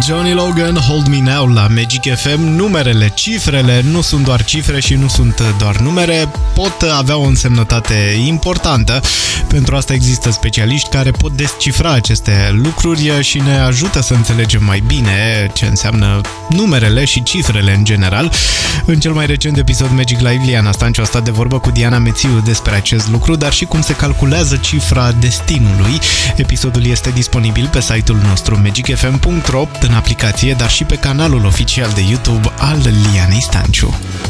Johnny Logan, Hold Me Now la Magic FM. Numerele, cifrele nu sunt doar cifre și nu sunt doar numere, pot avea o însemnătate importantă. Pentru asta există specialiști care pot descifra aceste lucruri și ne ajută să înțelegem mai bine ce înseamnă numerele și cifrele în general. În cel mai recent episod Magic Live, Liana Stanciu a stat de vorbă cu Diana Mețiu despre acest lucru, dar și cum se calculează cifra destinului. Episodul este disponibil pe site-ul nostru magicfm.ro, în aplicație, dar și pe canalul oficial de YouTube al Lianei Stanciu.